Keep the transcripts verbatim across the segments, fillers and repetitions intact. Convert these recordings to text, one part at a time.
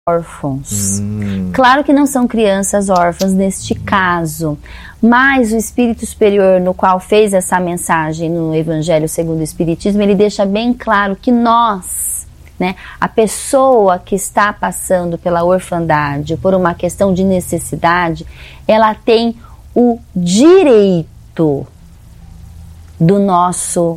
órfãos. Hum. Claro que não são crianças órfãs neste caso, mas o Espírito Superior, no qual fez essa mensagem no Evangelho segundo o Espiritismo, ele deixa bem claro que nós, né, a pessoa que está passando pela orfandade, por uma questão de necessidade, ela tem o direito do nosso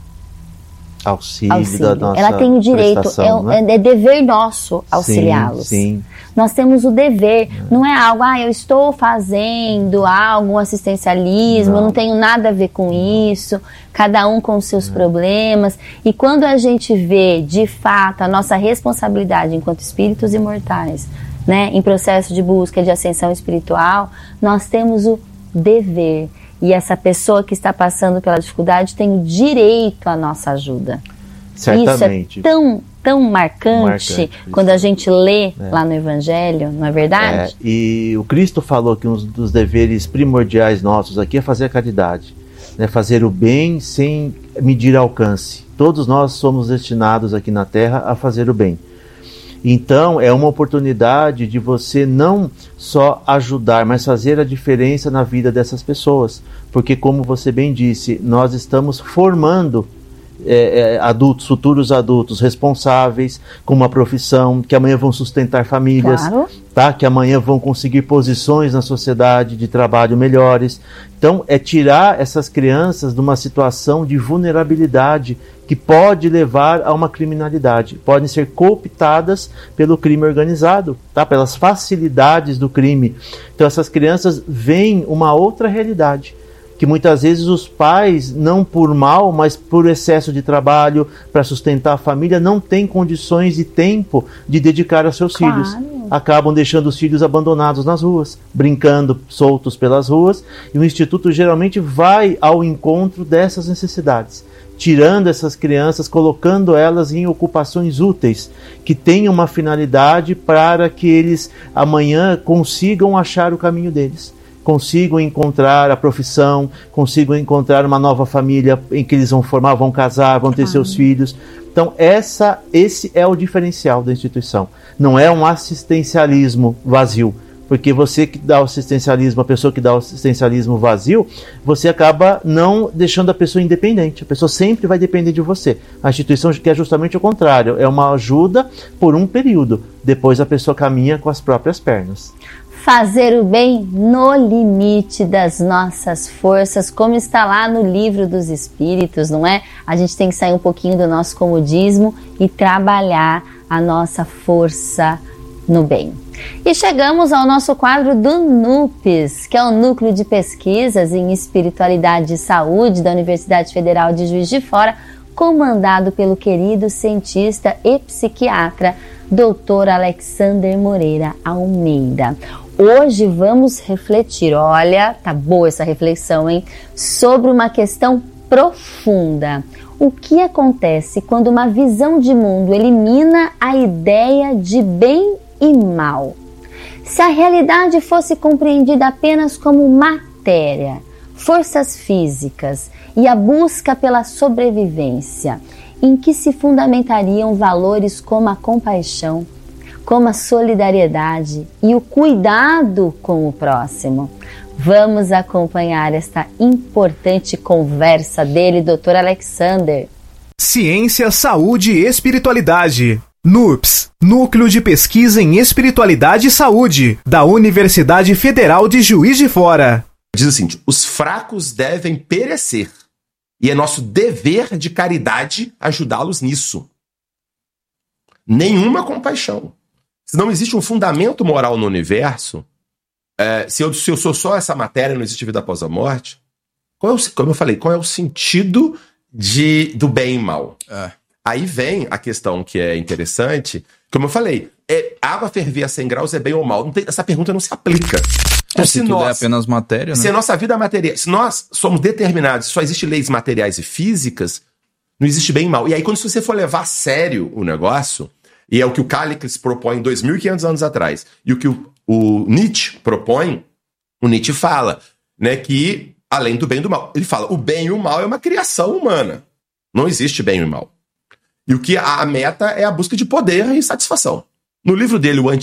auxílio, auxílio. Da nossa ela tem o direito, é, né? é dever nosso auxiliá-los. Sim, sim. Nós temos o dever, é. não é algo, ah, eu estou fazendo algo, um assistencialismo, não. não tenho nada a ver com isso, cada um com os seus é. problemas. E quando a gente vê, de fato, a nossa responsabilidade enquanto espíritos imortais, né, em processo de busca de ascensão espiritual, nós temos o dever. E essa pessoa que está passando pela dificuldade tem o direito à nossa ajuda. Certamente. Isso é tão, tão marcante, marcante quando a gente lê é. lá no Evangelho, não é verdade? É, e o Cristo falou que um dos deveres primordiais nossos aqui é fazer a caridade, né? Fazer o bem sem medir alcance. Todos nós somos destinados aqui na Terra a fazer o bem. Então, é uma oportunidade de você não só ajudar, mas fazer a diferença na vida dessas pessoas. Porque, como você bem disse, nós estamos formando é, é, adultos, futuros adultos responsáveis, com uma profissão, que amanhã vão sustentar famílias, claro. tá? Que amanhã vão conseguir posições na sociedade de trabalho melhores. Então, é tirar essas crianças de uma situação de vulnerabilidade que pode levar a uma criminalidade. Podem ser cooptadas pelo crime organizado, tá? Pelas facilidades do crime. Então, essas crianças veem uma outra realidade, que muitas vezes os pais, não por mal, mas por excesso de trabalho, para sustentar a família, não têm condições e tempo de dedicar aos seus claro. filhos. Acabam deixando os filhos abandonados nas ruas, brincando soltos pelas ruas, e o Instituto geralmente vai ao encontro dessas necessidades, tirando essas crianças, colocando elas em ocupações úteis, que tenham uma finalidade para que eles amanhã consigam achar o caminho deles, consigam encontrar a profissão, consigam encontrar uma nova família em que eles vão formar, vão casar, vão ter ah. seus filhos. Então essa, esse é o diferencial da instituição. Não é um assistencialismo vazio, porque você que dá o assistencialismo, a pessoa que dá o assistencialismo vazio, você acaba não deixando a pessoa independente. A pessoa sempre vai depender de você. A instituição quer justamente o contrário, é uma ajuda por um período. Depois a pessoa caminha com as próprias pernas. Fazer o bem no limite das nossas forças, como está lá no Livro dos Espíritos, não é? A gente tem que sair um pouquinho do nosso comodismo e trabalhar a nossa força no bem. E chegamos ao nosso quadro do NUPES, que é o Núcleo de Pesquisas em Espiritualidade e Saúde da Universidade Federal de Juiz de Fora, comandado pelo querido cientista e psiquiatra doutor Alexander Moreira Almeida. Hoje vamos refletir, olha, tá boa essa reflexão, hein? Sobre uma questão profunda. O que acontece quando uma visão de mundo elimina a ideia de bem e mal? Se a realidade fosse compreendida apenas como matéria, forças físicas e a busca pela sobrevivência, em que se fundamentariam valores como a compaixão, como a solidariedade e o cuidado com o próximo? Vamos acompanhar esta importante conversa dele, doutor Alexander. Ciência, Saúde e Espiritualidade. NUPES, Núcleo de Pesquisa em Espiritualidade e Saúde, da Universidade Federal de Juiz de Fora. Diz assim, os fracos devem perecer, e é nosso dever de caridade ajudá-los nisso. Nenhuma compaixão. Se não existe um fundamento moral no universo, é, se, eu, se eu sou só essa matéria, não existe vida após a morte, qual é o, como eu falei, qual é o sentido de, do bem e mal? É. Aí vem a questão que é interessante, como eu falei, é, água ferver a cem graus é bem ou mal? Não tem, essa pergunta não se aplica. É, se, se tudo nós, é apenas matéria, né? Se a nossa vida é material, se nós somos determinados, só existem leis materiais e físicas, não existe bem e mal. E aí quando se você for levar a sério o negócio, e é o que o Callicles propõe dois mil e quinhentos anos atrás, e o que o, o Nietzsche propõe, o Nietzsche fala, né, que além do bem e do mal, ele fala, o bem e o mal é uma criação humana. Não existe bem e mal. E o que a meta é a busca de poder e satisfação. No livro dele, O